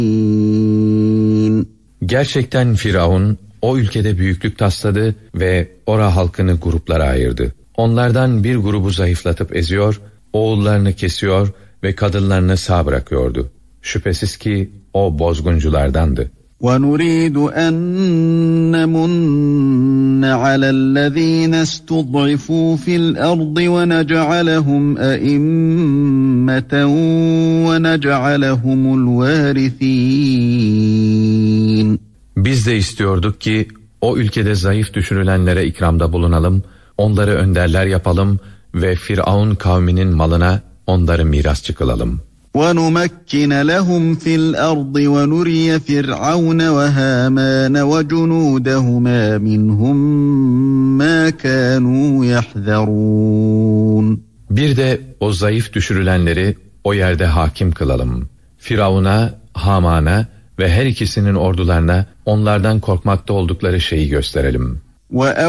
Gerçekten Firavun o ülkede büyüklük tasladı ve ora halkını gruplara ayırdı. Onlardan bir grubu zayıflatıp eziyor, oğullarını kesiyor ve kadınlarını sağ bırakıyordu. Şüphesiz ki o bozgunculardandı. وَنُرِيدُ أَن نَّمُنَّ عَلَى الَّذ۪ينَ اسْتُضْعِفُوا فِي الْأَرْضِ وَنَجْعَلَهُمْ أَئِمَّةً وَنَجْعَلَهُمُ الْوَارِثِينَ. Biz de istiyorduk ki o ülkede zayıf düşürülenlere ikramda bulunalım, onları önderler yapalım ve Firavun kavminin malına onları mirasçı kılalım. وَنُمَكِّنَ لَهُمْ فِي الْأَرْضِ وَنُرِيَ فِرْعَوْنَ وَهَامَانَ وَجُنُودَهُمَا مِنْهُمْ مَا كَانُوا يَحْذَرُونَ. Bir de o zayıf düşürülenleri o yerde hakim kılalım. Firavun'a, Haman'a ve her ikisinin ordularına onlardan korkmakta oldukları şeyi gösterelim.